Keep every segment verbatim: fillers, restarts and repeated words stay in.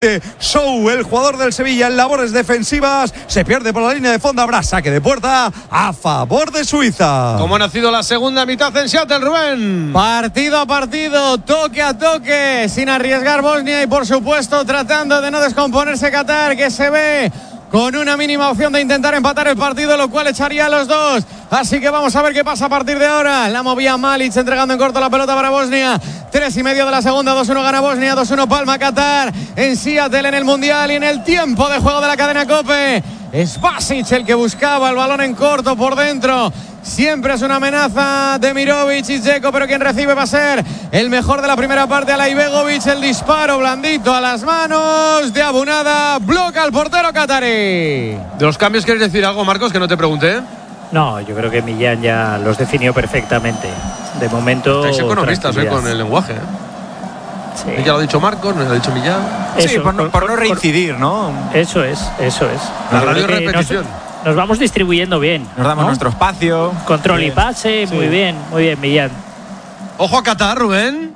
Show, el jugador del Sevilla en labores defensivas, se pierde por la línea de fondo. Habrá saque de puerta a favor de Suiza. ¿Cómo ha nacido la segunda mitad en Seattle, Rubén? Partido a partido, toque a toque, sin arriesgar Bosnia y por supuesto tratando de no descomponerse Qatar, que se ve con una mínima opción de intentar empatar el partido, lo cual echaría a los dos. Así que vamos a ver qué pasa a partir de ahora. La movía Malic, entregando en corto la pelota para Bosnia. Tres y medio de la segunda, dos uno gana Bosnia, dos uno palma Qatar en Seattle en el Mundial y en el tiempo de juego de la cadena COPE. Es Basic el que buscaba el balón en corto por dentro. Siempre es una amenaza de Mirovic y Dzeko, pero quien recibe va a ser el mejor de la primera parte, Alay Begovic. El disparo blandito a las manos de Abunada, bloca al portero catarí. ¿De los cambios quieres decir algo, Marcos, que no te pregunté? No, yo creo que Millán ya los definió perfectamente. De momento. Estáis economistas hoy con el lenguaje, ¿eh? Sí. Ya lo ha dicho Marcos, nos lo ha dicho Millán. Sí, Eso, por, no, por, por no reincidir, ¿no? Eso es, eso es. La radio repetición. Nos, nos vamos distribuyendo bien. Nos damos, ¿no?, nuestro espacio. Control bien. Y pase, sí. Muy bien, muy bien, Millán. Ojo a Qatar, Rubén.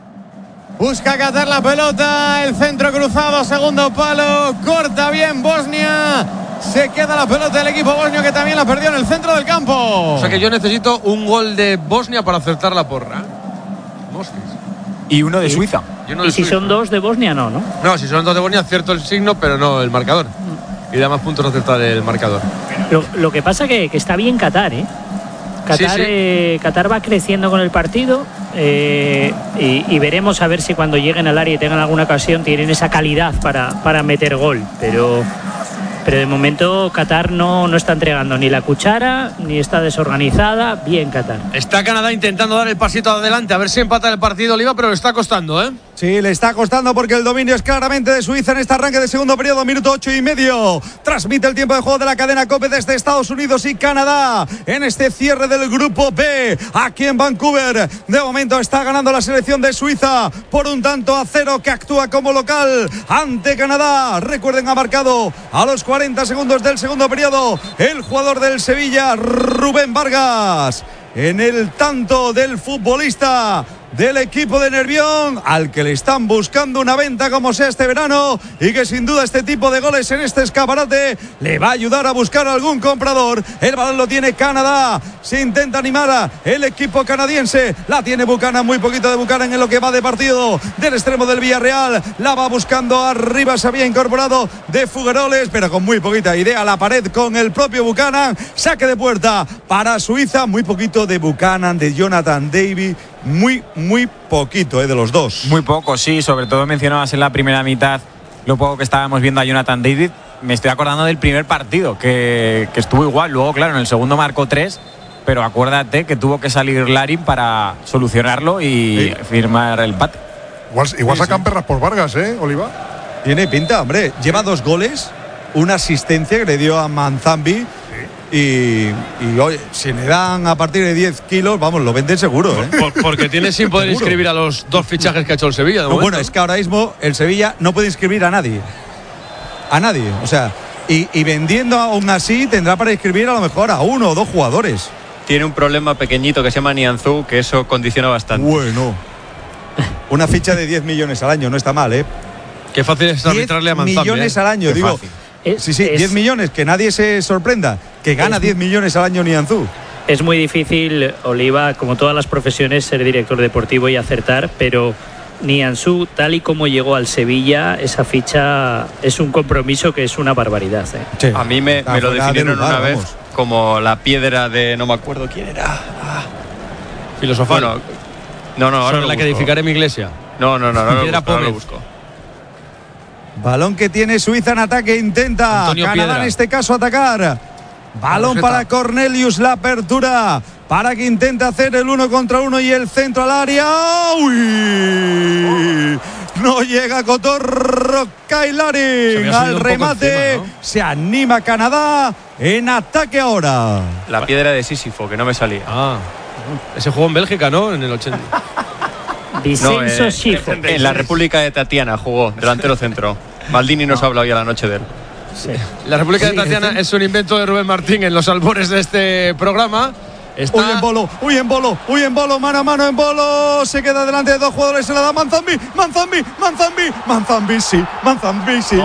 Busca Qatar la pelota, el centro cruzado, segundo palo, corta bien Bosnia. Se queda la pelota del equipo bosnio, que también la perdió en el centro del campo. O sea que yo necesito un gol de Bosnia para acertar la porra. Bosnia. Y uno de y, Suiza. Y, uno de y si Suiza. Son dos de Bosnia, no, ¿no? No, si son dos de Bosnia, acierto el signo, pero no el marcador. Y da más puntos acertar el marcador. Lo, lo que pasa que, que está bien Qatar, ¿eh? Qatar, sí, sí. Eh, Qatar va creciendo con el partido eh, y, y veremos a ver si cuando lleguen al área y tengan alguna ocasión tienen esa calidad para, para meter gol. Pero... Pero de momento Qatar no, no está entregando ni la cuchara, ni está desorganizada. Bien Qatar. Está Canadá intentando dar el pasito adelante, a ver si empata el partido, Oliva, pero le está costando, ¿eh? Sí, le está costando porque el dominio es claramente de Suiza en este arranque de segundo periodo, minuto ocho y medio. Transmite el tiempo de juego de la cadena COPE desde Estados Unidos y Canadá en este cierre del grupo B, aquí en Vancouver. De momento está ganando la selección de Suiza por un tanto a cero, que actúa como local ante Canadá. Recuerden, ha marcado a los cuarenta segundos del segundo periodo el jugador del Sevilla, Rubén Vargas, en el tanto del futbolista del equipo de Nervión, al que le están buscando una venta como sea este verano, y que sin duda este tipo de goles en este escaparate le va a ayudar a buscar algún comprador. El balón lo tiene Canadá, se intenta animar a el equipo canadiense, la tiene Buchanan, muy poquito de Buchanan en lo que va de partido del extremo del Villarreal, la va buscando arriba, se había incorporado de Fugueroles, pero con muy poquita idea, la pared con el propio Buchanan. Saque de puerta para Suiza, muy poquito de Buchanan, de Jonathan David, muy, muy poquito, ¿eh? De los dos. Muy poco, sí, sobre todo mencionabas en la primera mitad lo poco que estábamos viendo a Jonathan David. Me estoy acordando del primer partido, que, que estuvo igual. Luego, claro, en el segundo marcó tres, pero acuérdate que tuvo que salir Larin para solucionarlo y sí. firmar el empate. Igual, igual sí, sacan sí. perras por Vargas, ¿eh, Oliva? Tiene pinta, hombre. Lleva dos goles, una asistencia que le dio a Manzambi. Y, y oye, si le dan a partir de diez kilos, vamos, lo venden seguro, ¿eh? Por, porque tiene sin poder seguro. inscribir a los dos fichajes que ha hecho el Sevilla. De no, bueno, es que ahora mismo el Sevilla no puede inscribir a nadie. A nadie, o sea, y, y vendiendo aún así tendrá para inscribir a lo mejor a uno o dos jugadores. Tiene un problema pequeñito que se llama Nianzou, que eso condiciona bastante. Bueno, una ficha de diez millones al año, no está mal, ¿eh? Qué fácil es arbitrarle a Manzambi. diez millones ¿eh? al año, Qué digo. Fácil. Es, sí, sí, es, diez millones, que nadie se sorprenda, que gana es, diez millones al año Nianzou. Es muy difícil, Oliva, como todas las profesiones, ser director deportivo y acertar, pero Nianzou, tal y como llegó al Sevilla, esa ficha es un compromiso que es una barbaridad, ¿eh? Sí. A mí me, me lo definieron lugar, una vez vamos. como la piedra de, no me acuerdo quién era. Ah. Filosofal. Bueno, no, no, ahora Sobre la busco. que edificaré mi iglesia. No, no, no, no, no, piedra busco, no lo busco. Balón que tiene Suiza en ataque, intenta Antonio Canadá Piedra. en este caso atacar. Balón para Cornelius, la apertura para que intente hacer el uno contra uno y el centro al área. ¡Uy! No llega Cotorro Kailarin al remate. Encima, ¿no? Se anima Canadá en ataque ahora. La piedra de Sísifo, que no me salía. Ah, ese jugó en Bélgica, ¿no? En el ochenta. Vicenzo no, eh, Schifo. En la República de Tatiana jugó, delantero centro. Maldini nos no. ha hablado ya la noche de él. Sí. La República sí, de Tatiana sí. es un invento de Rubén Martín en los albores de este programa. Está... Uy en Bolo, uy en Bolo, uy en Bolo, mano a mano en Bolo. Se queda delante de dos jugadores, se la da Manzambi, Manzambi, Manzambi, Manzambi, sí, Manzambi, sí.